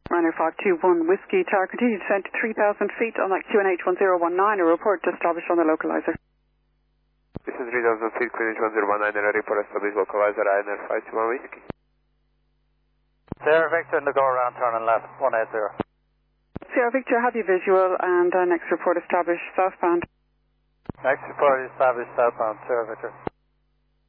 Runner 521 Whiskey Tower, continue to descend to 3,000 feet on that QNH 1019. A report established on the localizer. This is 3,000 feet, QNH 1019, and a report established localizer, Ryanair 521 Whiskey. Sierra Victor in the go around turning left, 180. Sierra Victor, have you visual, and next report established southbound. Next report established southbound, Sierra Victor.